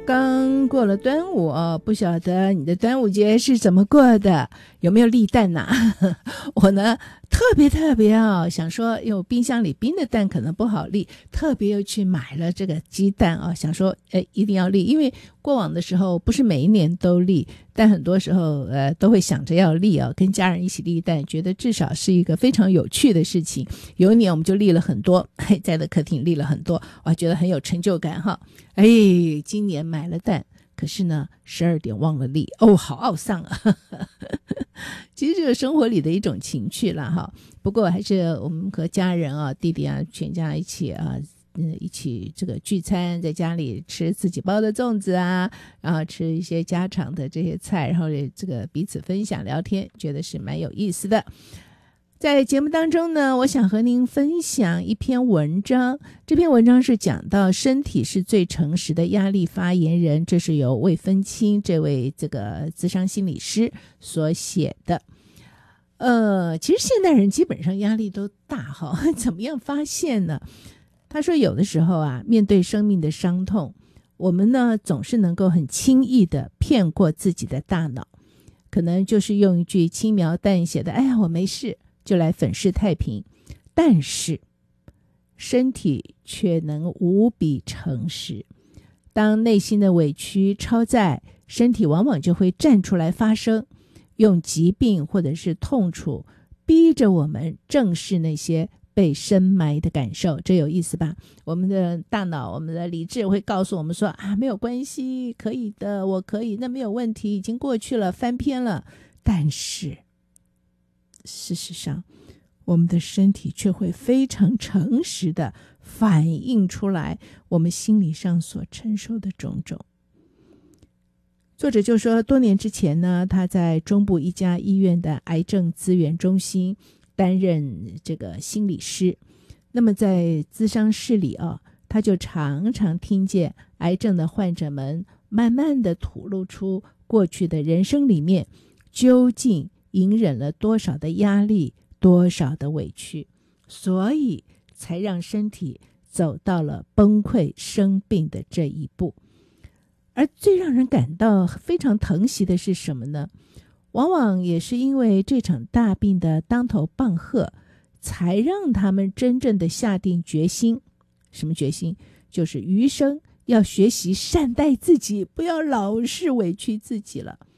刚过了端午哦，不晓得你的端午节是怎么过的，有没有立蛋呐？我呢特别想说，因为我冰箱里冰的蛋可能不好立，特别又去买了这个鸡蛋啊，想说一定要立，因为过往的时候不是每一年都立，但很多时候都会想着要立啊，跟家人一起立蛋，觉得至少是一个非常有趣的事情。有一年我们就立了很多，在的客厅立了很多，我觉得很有成就感哈。今年买了蛋，可是呢12点忘了立，好懊丧啊。其实这个生活里的一种情趣啦哈，不过还是我们和家人啊、弟弟啊全家一起啊，一起这个聚餐，在家里吃自己包的粽子啊，然后吃一些家常的这些菜，然后这个彼此分享聊天，觉得是蛮有意思的。在节目当中呢，我想和您分享一篇文章，这篇文章是讲到身体是最诚实的压力发言人，这是由魏芬清这位这个諮商心理师所写的。其实现代人基本上压力都大哈，怎么样发现呢？他说有的时候啊，面对生命的伤痛，我们呢总是能够很轻易的骗过自己的大脑，可能就是用一句轻描淡写的我没事就来粉饰太平，但是身体却能无比诚实。当内心的委屈超载，身体往往就会站出来发声，用疾病或者是痛楚逼着我们正视那些被深埋的感受。这有意思吧？我们的大脑，我们的理智会告诉我们说没有关系，可以的，我可以，那没有问题，已经过去了，翻篇了。但是事实上，我们的身体却会非常诚实的反映出来我们心理上所承受的种种。作者就说，多年之前呢，他在中部一家医院的癌症资源中心担任这个心理师。那么在咨商室里他就常常听见癌症的患者们慢慢的吐露出过去的人生里面究竟隐忍了多少的压力，多少的委屈，所以才让身体走到了崩溃生病的这一步。而最让人感到非常疼惜的是什么呢？往往也是因为这场大病的当头棒喝，才让他们真正的下定决心。什么决心？就是余生要学习善待自己，不要老是委屈自己了。